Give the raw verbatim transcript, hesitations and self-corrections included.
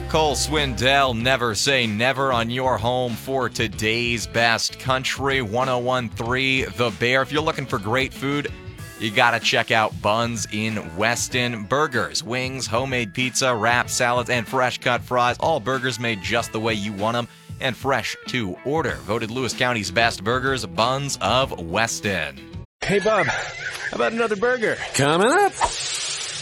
Cole Swindell, never say never on your home for today's best country. one oh one point three The Bear. If you're looking for great food, you gotta check out Buns in Weston. Burgers, wings, homemade pizza, wraps, salads, and fresh cut fries. All burgers made just the way you want them and fresh to order. Voted Lewis County's best burgers, Buns of Weston. Hey, Bob, how about another burger? Coming up.